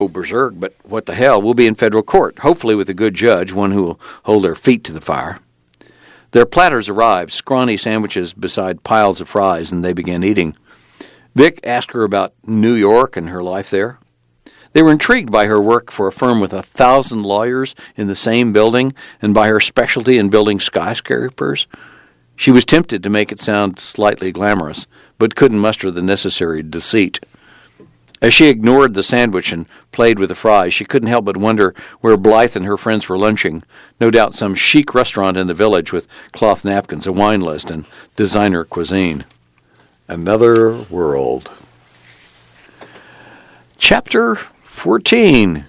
berserk, but what the hell, we'll be in federal court, hopefully with a good judge, one who will hold their feet to the fire. Their platters arrived, scrawny sandwiches beside piles of fries, and they began eating. Vic asked her about New York and her life there. They were intrigued by her work for a firm with 1,000 lawyers in the same building and by her specialty in building skyscrapers. She was tempted to make it sound slightly glamorous, but couldn't muster the necessary deceit. As she ignored the sandwich and played with the fries, she couldn't help but wonder where Blythe and her friends were lunching. No doubt some chic restaurant in the village with cloth napkins, a wine list, and designer cuisine. Another world. Chapter 14.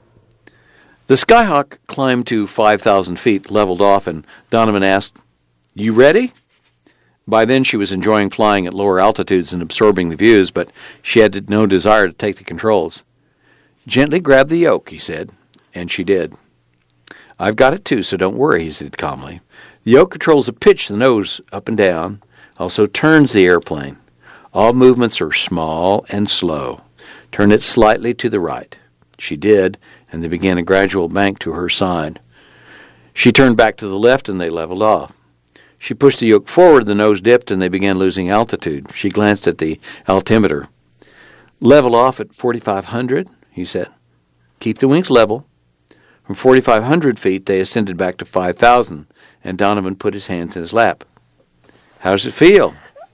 The Skyhawk climbed to 5,000 feet, leveled off, and Donovan asked, "You ready?" By then she was enjoying flying at lower altitudes and absorbing the views, but she had no desire to take the controls. "Gently grab the yoke," he said, and she did. "I've got it too, so don't worry," he said calmly. "The yoke controls the pitch, the nose up and down, also turns the airplane. All movements are small and slow. Turn it slightly to the right." She did, and they began a gradual bank to her side. She turned back to the left, and they leveled off. She pushed the yoke forward, the nose dipped, and they began losing altitude. She glanced at the altimeter. "Level off at 4,500, he said. "Keep the wings level." From 4,500 feet, they ascended back to 5,000, and Donovan put his hands in his lap. "How does it feel?"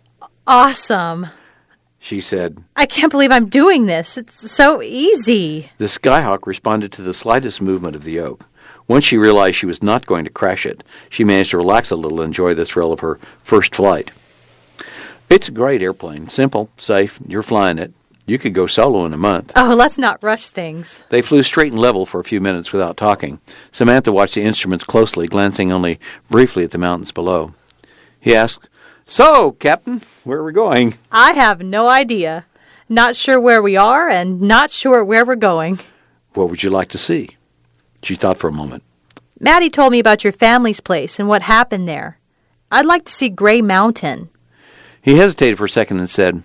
"Awesome," she said. "I can't believe I'm doing this. It's so easy." The Skyhawk responded to the slightest movement of the yoke. Once she realized she was not going to crash it, she managed to relax a little and enjoy the thrill of her first flight. "It's a great airplane. Simple, safe. You're flying it. You could go solo in a month." "Oh, let's not rush things." They flew straight and level for a few minutes without talking. Samantha watched the instruments closely, glancing only briefly at the mountains below. He asked, "So, Captain, where are we going?" "I have no idea. Not sure where we are and not sure where we're going." "What would you like to see?" She thought for a moment. "Maddie told me about your family's place and what happened there. I'd like to see Gray Mountain." He hesitated for a second and said,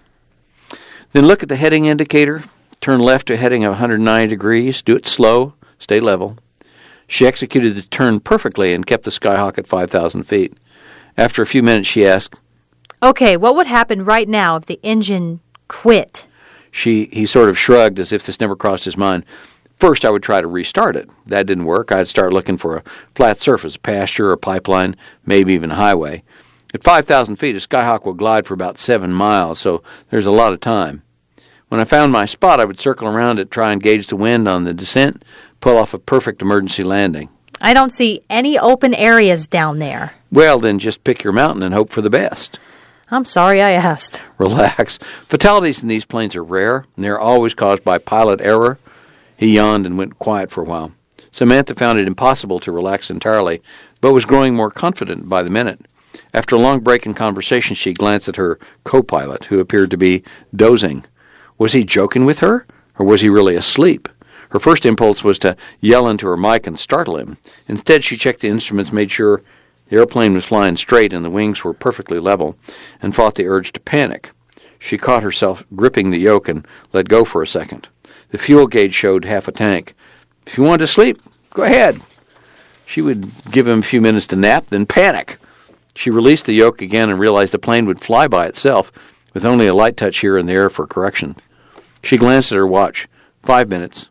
"Then look at the heading indicator. Turn left to a heading of 190 degrees. Do it slow. Stay level." She executed the turn perfectly and kept the Skyhawk at 5,000 feet. After a few minutes, she asked, "Okay, what would happen right now if the engine quit?" He sort of shrugged as if this never crossed his mind. "First, I would try to restart it. That didn't work. I'd start looking for a flat surface, a pasture, a pipeline, maybe even a highway. At 5,000 feet, a Skyhawk will glide for about 7 miles, so there's a lot of time. When I found my spot, I would circle around it, try and gauge the wind on the descent, pull off a perfect emergency landing." "I don't see any open areas down there." "Well, then just pick your mountain and hope for the best." "I'm sorry I asked." "Relax. Fatalities in these planes are rare, and they're always caused by pilot error." He yawned and went quiet for a while. Samantha found it impossible to relax entirely, but was growing more confident by the minute. After a long break in conversation, she glanced at her co-pilot, who appeared to be dozing. Was he joking with her, or was he really asleep? Her first impulse was to yell into her mic and startle him. Instead, she checked the instruments, made sure the airplane was flying straight and the wings were perfectly level, and fought the urge to panic. She caught herself gripping the yoke and let go for a second. The fuel gauge showed half a tank. "If you want to sleep, go ahead." She would give him a few minutes to nap, then panic. She released the yoke again and realized the plane would fly by itself, with only a light touch here and there for correction. She glanced at her watch. 5 minutes.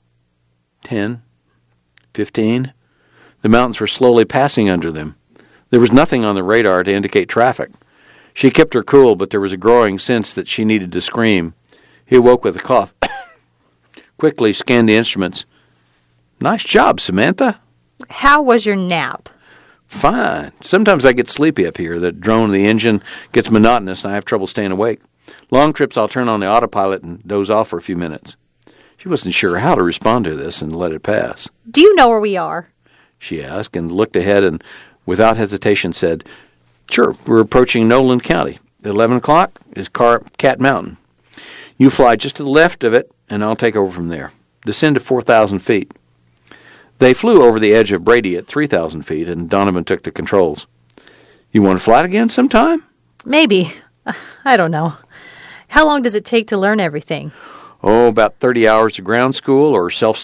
10. 15. The mountains were slowly passing under them. There was nothing on the radar to indicate traffic. She kept her cool, but there was a growing sense that she needed to scream. He awoke with a cough. Quickly scanned the instruments. "Nice job, Samantha." "How was your nap?" "Fine. Sometimes I get sleepy up here. The drone of the engine gets monotonous and I have trouble staying awake. Long trips I'll turn on the autopilot and doze off for a few minutes." She wasn't sure how to respond to this and let it pass. "Do you know where we are?" she asked, and looked ahead and without hesitation said, "Sure, we're approaching Nolan County. At 11 o'clock is Cat Mountain. You fly just to the left of it, and I'll take over from there. Descend to 4,000 feet. They flew over the edge of Brady at 3,000 feet, and Donovan took the controls. "You want to fly it again sometime?" "Maybe. I don't know. How long does it take to learn everything?" About 30 hours of ground school or self-study